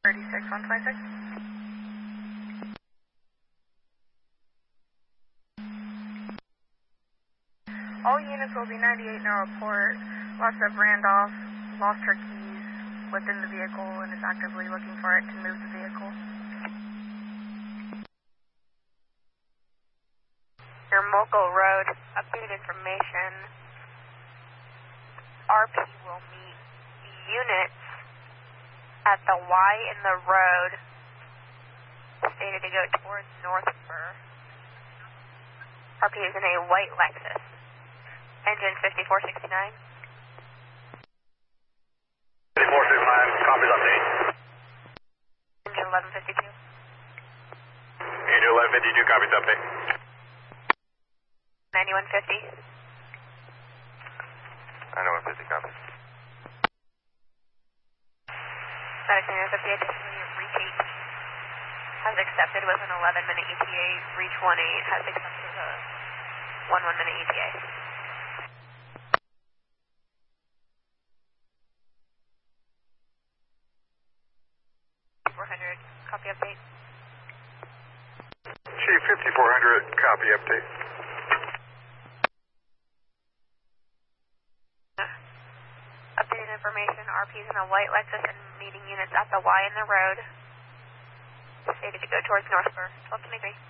126. All units will be 98 now report. Lost of Randolph, lost her keys within the vehicle and is actively looking for it to move the vehicle. Your Moco Road, update information. RP will meet units at the Y in the road, stated to go towards North Spur. RP is in a white Lexus. Engine 5469. 5469, copies update. Engine 1152. Engine 1152, copies update. 9150. 9150, copies. Medicine 58, additionally, reach 8 has accepted with an 11-minute ETA. Reach 18 has accepted with a 1-minute ETA. 5400, copy update. Chief 5400, copy update. Updated information, RP's in a white Lexus and meeting units at the Y in the road. Stated to go towards North Spur, 1223.